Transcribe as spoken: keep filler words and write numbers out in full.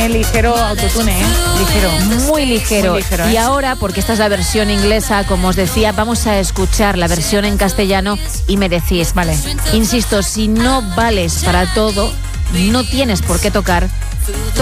Tiene ligero autotune, ¿eh? Ligero. Muy ligero. Muy ligero, ¿eh? Y ahora, porque esta es la versión inglesa, como os decía, vamos a escuchar la versión en castellano y me decís, vale, insisto, si no vales para todo, no tienes por qué tocar